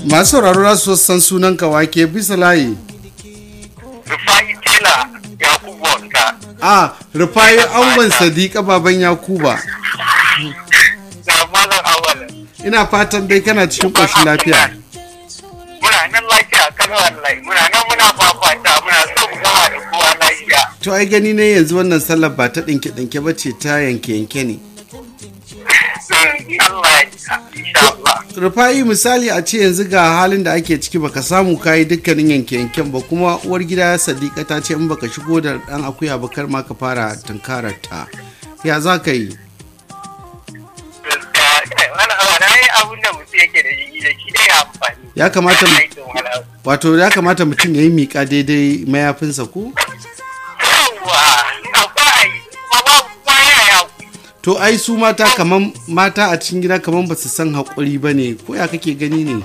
masu sauraro za su san sunan ka wake bisa layi. Rufai Tela Yakubu Wanka. Rufai angon Sadiqa baban Yakuba. Na malam awal. Ina fatan dai kana cikin ƙoshin lafiya. Muna nan lafiya kan wallahi. Muna nan muna fafata muna so mu gama da kowa lafiya. To ai gani ne yanzu wannan sallar ba ta ɗinke-ɗinke ba ce ta yanke-yanke ne. Allah ya insha Allah. Rufai misali a ce yanzu ga halin da ake ciki baka samu kayi dukkanin yanke-yanken ba kuma uwar gida Sadiqa ta ce in baka shigo da ɗan akuya ba kar ma ka fara tunkarar ta. Ya za ka yi? Abin da mutum yake da shi dai amfani. Ya kamata mutum ya yi miƙa daidai mayafinsa ko? To ai su mata kaman mata a cikin gida kaman ba su san haƙuri ba ne ko ya kake gani ne?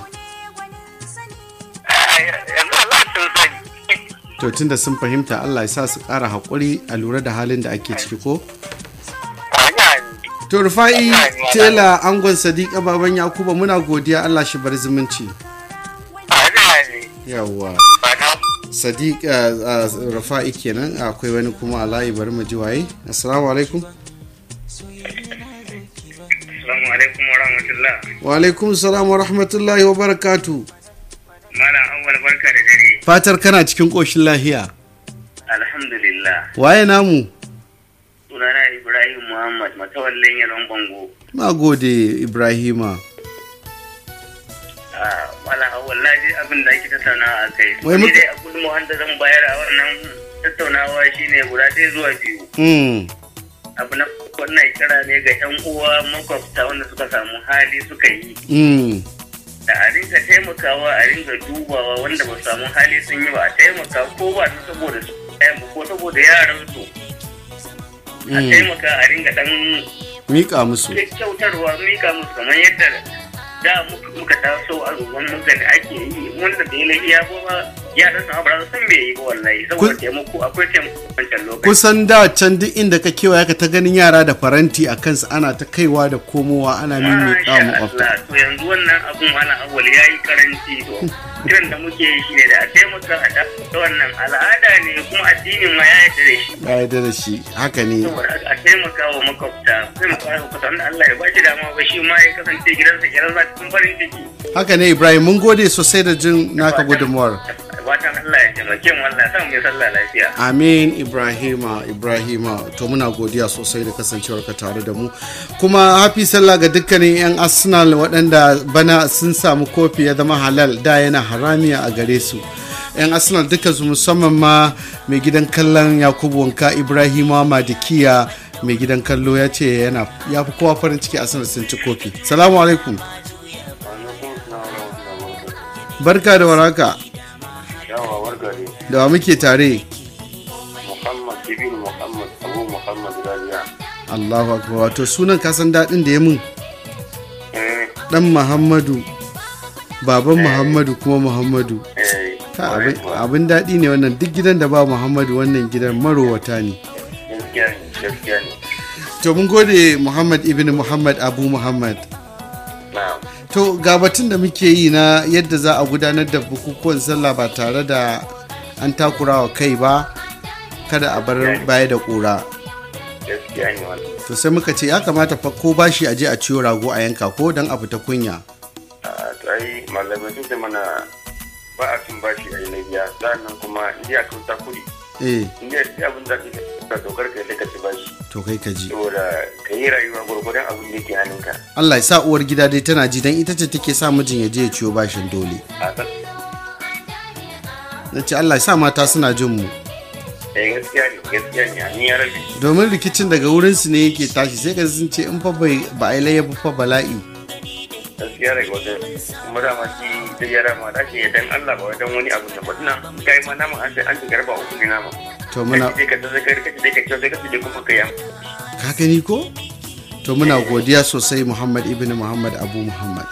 To tun da sun fahimta Allah ya sa su ƙara haƙuri a lura da halin da ake ciki ko? To Rufai Tela angon Sadiqa baban Yakuba muna godiya Allah shi bar zumunci. Yawwa. Sadiqa Rufai kenan akwai wani kuma a layi bari mu ji waye. Assalamu alaikum. Assalamu alaikum wa rahmatullah. Wa alaikum salam wa rahmatullahi wa barakatu. Malam Awwal barka da dare. Fatar kana cikin ƙoshin lahiya. Alhamdulillah. Waye namu? Sunana Ibrahim Muhammad matawallin Yalon Bango. Na gode Ibrahima. Malam Awwal laji abin da ake tattaunawa a kai. Wai Ni dai a kullum wanda zan bayar a wannan tattaunawa shine guda ɗaya zuwa biyu. Abu na wannan kira ne ga 'yan uwa makwabta wanda suka samu hali suka yi. Da a ringa taimakawa a ringa dubawa wanda ba samu hali sun yi ba a taimaka ko ba saboda su ko saboda yaran su. A taimaka a ringa dan mika musu kyautarwa mika musu kamar yadda da muka taso a ruwan muka da ake yi wanda da ya iya ba yaran su ba san me yi ba wallahi saboda taimako akwai taimako wancan lokaci. Kusan da can duk inda ka kewaya ka ta ganin yara da faranti a kansu ana ta kaiwa da komowa ana mimmiƙa makwabta. To yanzu wannan abun ana awwal yayi karanci to kiran da muke yi shine da a taimaka a da wannan al'ada ne kuma addinin ma ya yarda da shi. Ya yarda da shi haka ne. A taimaka wa makwabta taimaka wa makwabta wanda Allah ya bashi dama ba shi ma ya kasance gidansa gidan za cikin farin ciki. Haka ne Ibrahim mun gode sosai da jin naka gudunmuwar. Fatan Allah ya taimake mu Allah sa mu yi sallah lafiya. Amin Ibrahima to muna godiya sosai da kasancewar ka tare da mu kuma happy sallah ga dukkanin 'yan Arsenal waɗanda bana sun samu kofi ya zama halal da yana haramiya a gare su. 'Yan Arsenal duka su musamman ma mai gidan kallon Yakubu Wanka Ibrahima Madikiya mai gidan kallo ya ce ya fi kowa farin ciki Arsenal sun ci kofi. Salamu alaikum. Barka da waraka. Da wa muke tare? Muhammad Ibn Muhammad Abu Muhammad Rabi'a. Allahu akbar wato sunan kasan daɗin da ya mun. Dan Muhammadu baban Muhammadu kuma Muhammadu. Abin daɗi ne wannan duk gidan da ba Muhammadu wannan gidan marowata ne. Gaskiya ne. To mun gode Muhammad Ibn Muhammad Abu Muhammad. To ga batun da muke yi na yadda za a gudanar da bukukuwan sallah ba tare da an takura wa kai ba kada a bar baya da ƙura. To sai muka ce ya kamata fa ko bashi aje a ciyo rago a yanka ko don a fita kunya. To ai malamai sun ce mana ba a cin bashi a yi lafiya sannan kuma indiya kan ta kuri. Indiya sai abin da ka dokar kai sai ka ci bashi. To kai ka ji. Saboda ka yi rayuwa gwargwadon abin da yake hannunka. Allah ya sa uwar gida dai tana ji dan ita ce take sa mijin ya je ya ciyo bashin dole. Na ce Allah ya sa mata suna jin mu. Gaskiya ne ni ya rabi. Domin rikicin daga wurin su ne yake tashi sai ka sun ce in fa ba a laye ba fa bala'i. Gaskiya daga wajen kuma dama shi da yara ma da ke dan Allah ba wajen wani abu da badina kai ma namu an ci garba uku ne nama. To muna ka gani ko? To muna godiya sosai Muhammad Ibn Muhammad Abu Muhammad.